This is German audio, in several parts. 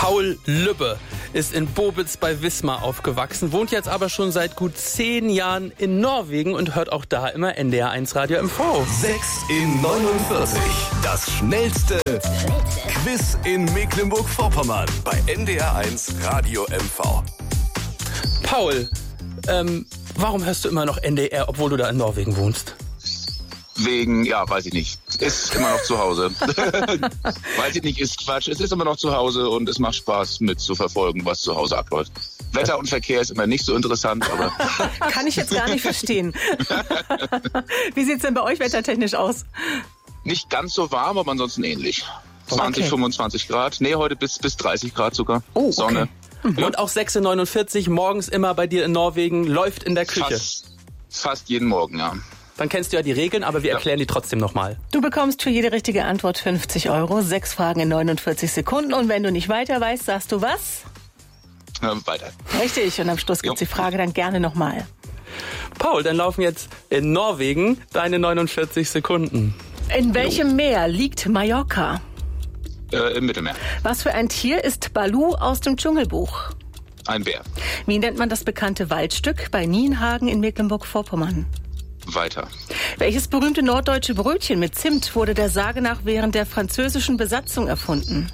Paul Lübbe ist in Bobitz bei Wismar aufgewachsen, wohnt jetzt aber schon seit gut 10 Jahren in Norwegen und hört auch da immer NDR 1 Radio MV. 6 in 49. Das schnellste Quiz in Mecklenburg-Vorpommern bei NDR 1 Radio MV. Paul, warum hörst du immer noch NDR, obwohl du da in Norwegen wohnst? Wegen, weiß ich nicht. Ist immer noch zu Hause. Weiß ich nicht, ist Quatsch. Es ist immer noch zu Hause und es macht Spaß mit zu verfolgen, was zu Hause abläuft. Wetter und Verkehr ist immer nicht so interessant, aber... Kann ich jetzt gar nicht verstehen. Wie sieht's denn bei euch wettertechnisch aus? Nicht ganz so warm, aber ansonsten ähnlich. 20, 25 Grad. Nee, heute bis 30 Grad sogar. Oh, okay. Sonne. Und auch 6:49 morgens immer bei dir in Norwegen, läuft in der Küche. Fast jeden Morgen, ja. Dann kennst du ja die Regeln, aber wir erklären die trotzdem nochmal. Du bekommst für jede richtige Antwort 50 €, 6 Fragen in 49 Sekunden. Und wenn du nicht weiter weißt, sagst du was? Weiter. Richtig, und am Schluss gibt's die Frage dann gerne nochmal. Paul, dann laufen jetzt in Norwegen deine 49 Sekunden. In welchem Meer liegt Mallorca? Im Mittelmeer. Was für ein Tier ist Baloo aus dem Dschungelbuch? Ein Bär. Wie nennt man das bekannte Waldstück bei Nienhagen in Mecklenburg-Vorpommern? Weiter. Welches berühmte norddeutsche Brötchen mit Zimt wurde der Sage nach während der französischen Besatzung erfunden?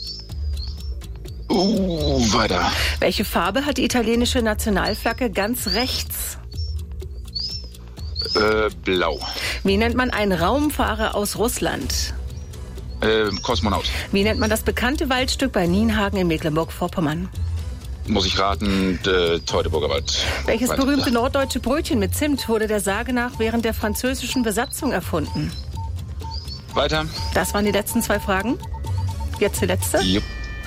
Weiter. Welche Farbe hat die italienische Nationalflagge ganz rechts? Blau. Wie nennt man einen Raumfahrer aus Russland? Kosmonaut. Wie nennt man das bekannte Waldstück bei Nienhagen in Mecklenburg-Vorpommern? Muss ich raten, Teutoburger Wald. Welches berühmte norddeutsche Brötchen mit Zimt wurde der Sage nach während der französischen Besatzung erfunden? Weiter. Das waren die letzten 2 Fragen. Jetzt die letzte. Jupp.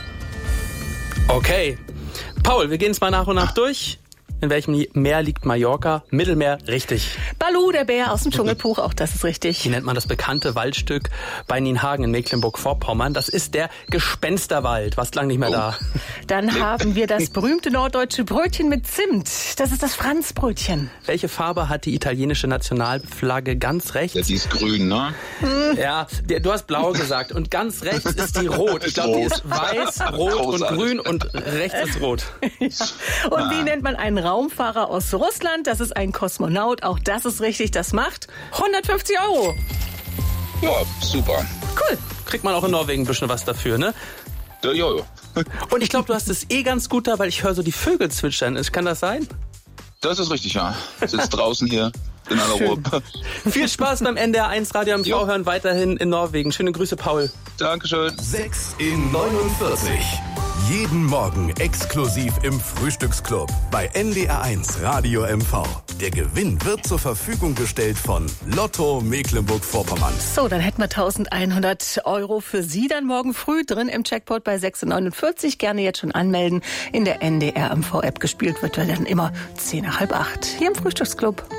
Okay. Paul, wir gehen es mal nach und nach durch. In welchem Meer liegt Mallorca? Mittelmeer, richtig. Baloo, der Bär aus dem Dschungelbuch, auch das ist richtig. Wie nennt man das bekannte Waldstück bei Nienhagen in Mecklenburg-Vorpommern? Das ist der Gespensterwald. Warst lang nicht mehr da. Dann haben wir das berühmte norddeutsche Brötchen mit Zimt. Das ist das Franzbrötchen. Welche Farbe hat die italienische Nationalflagge ganz rechts? Ja, die ist grün, ne? Ja, du hast blau gesagt. Und ganz rechts ist die rot. Ich glaube, die ist weiß, rot und grün und rechts ist rot. Ja. Und wie nennt man einen Raumfahrer aus Russland? Das ist ein Kosmonaut. Auch das ist richtig. Das macht 150 €. Ja, super. Cool. Kriegt man auch in Norwegen ein bisschen was dafür, ne? Ja. Und ich glaube, du hast es ganz gut da, weil ich höre so die Vögel zwitschern. Kann das sein? Das ist richtig, ja. Sitzt draußen hier in aller Ruhe. Viel Spaß beim NDR 1 Radio MV hören weiterhin in Norwegen. Schöne Grüße, Paul. Dankeschön. 6 in 49. Jeden Morgen exklusiv im Frühstücksclub bei NDR 1 Radio MV. Der Gewinn wird zur Verfügung gestellt von Lotto Mecklenburg-Vorpommern. So, dann hätten wir 1100 € für Sie dann morgen früh drin im Jackpot bei 6:49. Gerne jetzt schon anmelden. In der NDR MV App gespielt wird dann immer 7:50 hier im Frühstücksclub.